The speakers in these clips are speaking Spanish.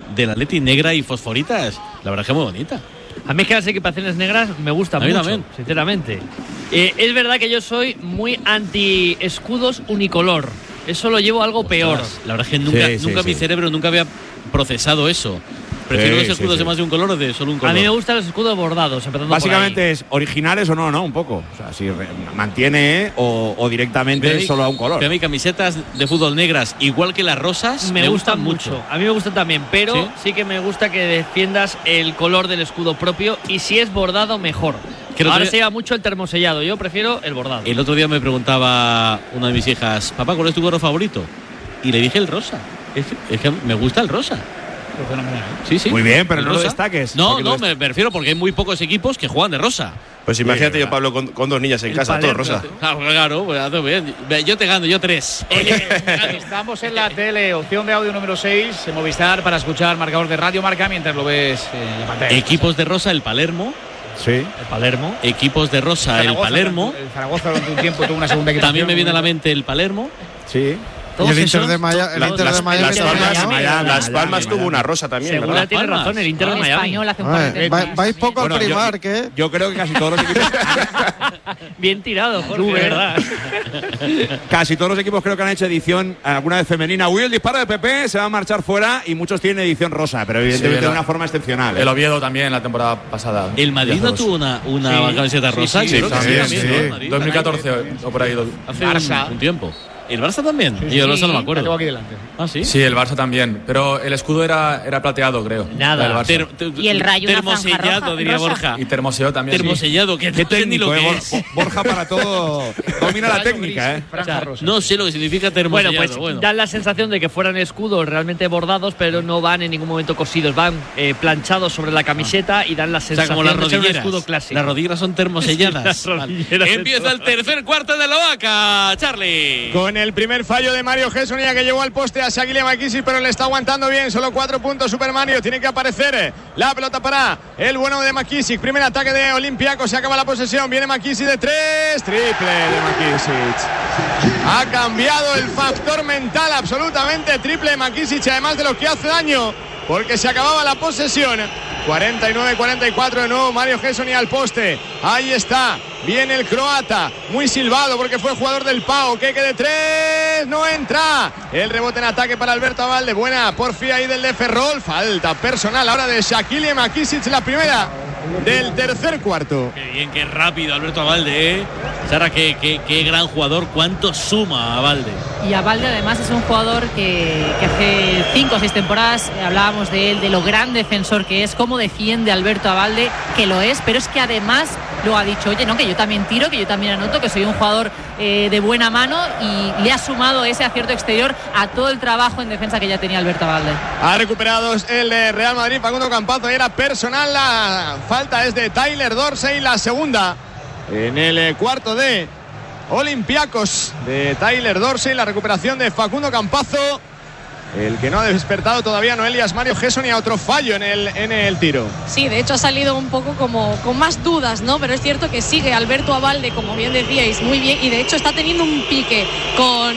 del Atleti negra y fosforitas, la verdad es que muy bonita. A mí es que las equipaciones negras me gustan mucho, también. Sinceramente. Es verdad que yo soy muy anti-escudos unicolor. Eso lo llevo algo peor. La verdad es que nunca mi cerebro nunca había procesado eso. Prefiero los escudos de más de un color o de solo un color. A mí me gustan los escudos bordados. Básicamente es originales o no, un poco. O sea, si mantiene o directamente solo a un color. Pero a mí camisetas de fútbol negras, igual que las rosas, me gustan mucho. A mí me gustan también, pero sí que me gusta que defiendas el color del escudo propio y si es bordado, mejor. Ahora se lleva mucho el termosellado, yo prefiero el bordado. El otro día me preguntaba una de mis hijas, papá, ¿cuál es tu color favorito? Y le dije el rosa. Es que me gusta el rosa. Sí. Muy bien, pero no lo destaques. No, me refiero porque hay muy pocos equipos que juegan de rosa. Pues imagínate yo, Pablo, con dos niñas en casa, todo rosa. Claro, pues bien. Yo te gano, yo 3. Oye, estamos en la tele, opción de audio número 6, en Movistar, para escuchar marcador de Radio Marca mientras lo ves en la pantalla. Equipos de rosa, el Palermo. Sí. El Palermo. Equipos de rosa, el Palermo. El Zaragoza durante un tiempo tuvo una segunda equipación. También me viene a la mente el Palermo. Sí. Y el Inter de Miami. Las Palmas tuvo una rosa también. Segura tiene razón, el Inter de Miami. Vais poco al Primark, ¿eh? Yo creo que casi todos los equipos. Bien tirado, Jorge, verdad. Casi todos los equipos creo que han hecho edición alguna vez femenina. Will, disparo de Pepe, se va a marchar fuera y muchos tienen edición rosa, pero evidentemente de una forma excepcional. El Oviedo también la temporada pasada. ¿El Madrid no tuvo una camiseta rosa? Sí, también. 2014 o por ahí. Hace un tiempo. ¿El Barça también? Yo el Barça no me acuerdo. Tengo aquí delante. ¿Ah, sí? Sí, el Barça también. Pero el escudo era plateado, creo. Nada. Y el rayo una franja termosellado, diría Borja. Y termosellado también. Termosellado, que qué técnico, Borja para todo. Domina la técnica, O sea, no sé lo que significa termosellado. Bueno, dan la sensación de que fueran escudos realmente bordados, pero no van en ningún momento cosidos. Van planchados sobre la camiseta y dan la sensación como las de ser un rodilleras. escudo clásico. Las rodilleras son termoselladas. Empieza el tercer cuarto de la vaca, Charlie. Con el primer fallo de Mario Gessonia, que llegó al poste a Shaquille McKissick, pero le está aguantando bien. Solo 4 puntos Super Mario. Tiene que aparecer la pelota para el bueno de McKissick. Primer ataque de Olympiacos. Se acaba la posesión. Viene McKissick de 3. Triple de McKissick. Ha cambiado el factor mental absolutamente. Triple de McKissick, además de lo que hace daño, porque se acababa la posesión. 49-44 de nuevo. Mario Gessonia al poste. Ahí está. Viene el croata. Muy silbado porque fue jugador del PAO. Que de 3. No entra. El rebote en ataque para Alberto Abalde. Buena porfía ahí del de Ferrol. Falta personal ahora de Shaquille McKissick. La primera del tercer cuarto. Qué bien, qué rápido Alberto Abalde, Sara, qué gran jugador. ¿Cuánto suma Abalde? Y Abalde además es un jugador que hace 5 o 6 temporadas hablábamos de él, de lo gran defensor que es, cómo defiende Alberto Abalde, que lo es, pero es que además lo ha dicho, oye, no, que yo también tiro, que yo también anoto, que soy un jugador de buena mano, y le ha sumado ese acierto exterior a todo el trabajo en defensa que ya tenía Alberto Abalde. Ha recuperado el Real Madrid, Facundo Campazo, y era personal. La falta es de Tyler Dorsey, la segunda en el cuarto de Olympiacos de Tyler Dorsey. La recuperación de Facundo Campazo. El que no ha despertado todavía Noelias Mario Gessonia, otro fallo en el tiro. Sí, de hecho ha salido un poco como con más dudas, ¿no? Pero es cierto que sigue Alberto Abalde, como bien decíais, muy bien, y de hecho está teniendo un pique con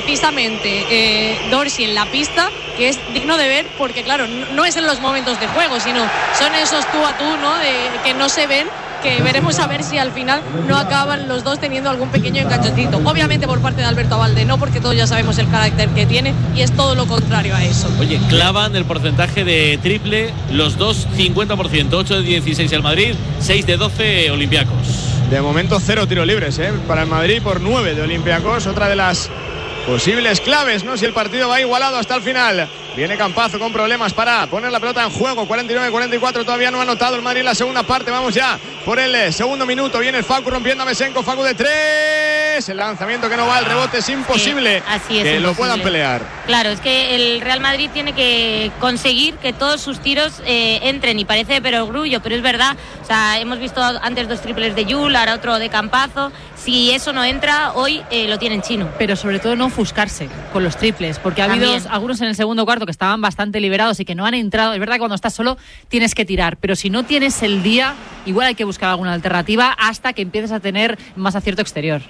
precisamente Dorsey en la pista, que es digno de ver, porque claro, no es en los momentos de juego, sino son esos tú a tú, ¿no? Que no se ven, que veremos a ver si al final no acaban los dos teniendo algún pequeño enganchoncito. Obviamente por parte de Alberto Abalde no, porque todos ya sabemos el carácter que tiene y es todo lo contrario a eso. Oye, clavan el porcentaje de triple los dos 50%, 8 de 16 el Madrid, 6 de 12 Olympiacos. De momento 0 tiros libres para el Madrid por 9 de Olympiacos, otra de las posibles claves, ¿no? Si el partido va igualado hasta el final. Viene Campazo con problemas para poner la pelota en juego. 49-44, todavía no ha anotado el Madrid en la segunda parte. Vamos ya por el segundo minuto. Viene el Facu rompiendo a Mesenko. Facu de 3. El lanzamiento que no va, el rebote es imposible. Así es, que imposible. Lo puedan pelear. Claro, es que el Real Madrid tiene que conseguir que todos sus tiros entren, y parece de perogrullo, pero es verdad. O sea, hemos visto antes 2 triples de Yul, ahora otro de Campazo. Si eso no entra, hoy lo tienen chino. Pero sobre todo no ofuscarse con los triples, porque ha habido algunos en el segundo cuarto que estaban bastante liberados y que no han entrado. Es verdad que cuando estás solo tienes que tirar, pero si no tienes el día, igual hay que buscar alguna alternativa hasta que empieces a tener más acierto exterior.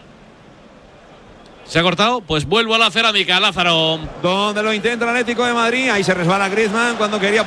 ¿Se ha cortado? Pues vuelvo a la cerámica, Lázaro. Donde lo intenta el Atlético de Madrid. Ahí se resbala Griezmann cuando quería